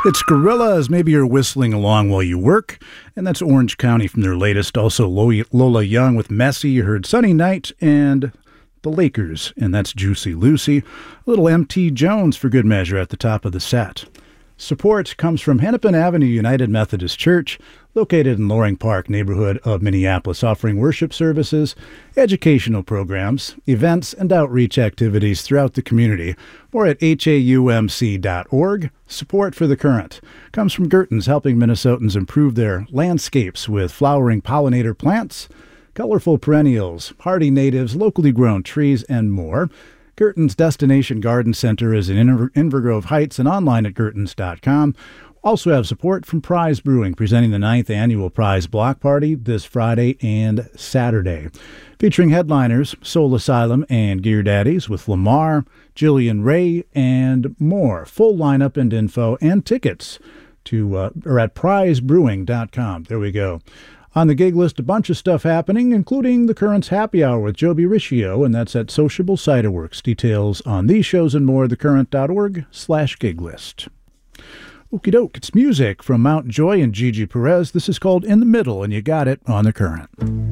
It's Gorillaz. Maybe you're whistling along while you work. And that's Orange County from their latest. Also Lola Young with Messy. You heard Sunny Night and the Lakers. And that's Juicy Lucy. A little M.T. Jones for good measure at the top of the set. Support comes from Hennepin Avenue United Methodist Church, located in Loring Park neighborhood of Minneapolis, offering worship services, educational programs, events, and outreach activities throughout the community. More at haumc.org. Support for the Current comes from Gerton's, helping Minnesotans improve their landscapes with flowering pollinator plants, colorful perennials, hardy natives, locally grown trees, and more. Gerton's Destination Garden Center is in Invergrove Heights and online at gertons.com. Also have support from Prize Brewing, presenting the 9th annual Prize Block Party this Friday and Saturday. Featuring headliners Soul Asylum and Gear Daddies with Lamar, Jillian Ray, and more. Full lineup and info and tickets are at prizebrewing.com. There we go. On the gig list, a bunch of stuff happening, including the Current's Happy Hour with Joby Riccio, and that's at Sociable Cider Works. Details on these shows and more, thecurrent.org/gig list. Okie doke, it's music from Mount Joy and Gigi Perez. This is called In the Middle, and you got it on The Current.